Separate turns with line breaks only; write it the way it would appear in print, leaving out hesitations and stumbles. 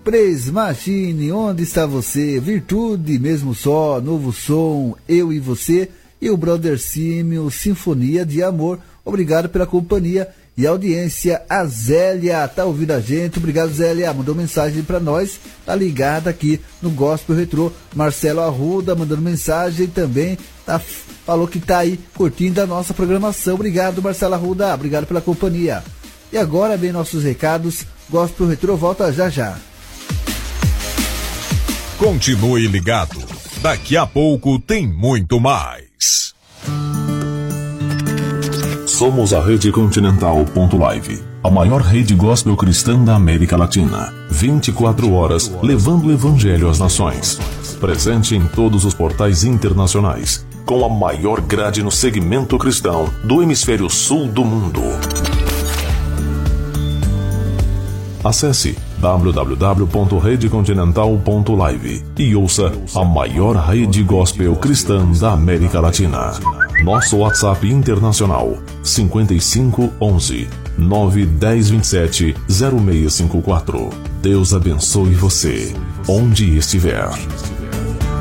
Praise Machine, onde está você? Virtude, mesmo só, novo som, eu e você. E o Brother Símio, Sinfonia de Amor. Obrigado pela companhia e audiência. A Zélia tá ouvindo a gente. Obrigado, Zélia. Mandou mensagem para nós. Tá ligada aqui no Gospel Retrô. Marcelo Arruda mandando mensagem também. Falou que tá aí curtindo a nossa programação. Obrigado, Marcelo Arruda. Obrigado pela companhia. E agora vem nossos recados. Gospel Retrô volta já já.
Continue ligado. Daqui a pouco tem muito mais.
Somos a Rede Continental.live, a maior rede gospel cristã da América Latina. 24 horas levando o evangelho às nações. Presente em todos os portais internacionais, com a maior grade no segmento cristão do hemisfério sul do mundo. Acesse www.redecontinental.live e ouça a maior rede gospel cristã da América Latina. Nosso WhatsApp internacional 55 11 910 27 0654. Deus abençoe você, onde estiver.